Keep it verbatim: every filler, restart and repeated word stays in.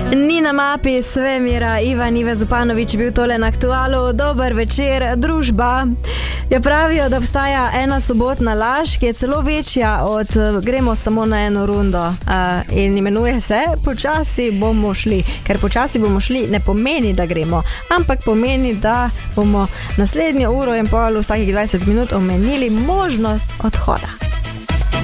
Ni na mapi Svemira, Ivan Ive Zupanović je bil tole na Aktualu. Dober večer, družba. Ja, pravijo, da obstaja ena sobotna laž, ki je celo večja od gremo samo na eno rundo. Uh, in imenuje se počasi bomo šli. Ker počasi bomo šli ne pomeni, da gremo, ampak pomeni, da bomo naslednjo uro in pol vsakih dvajset minut omenili možnost odhoda.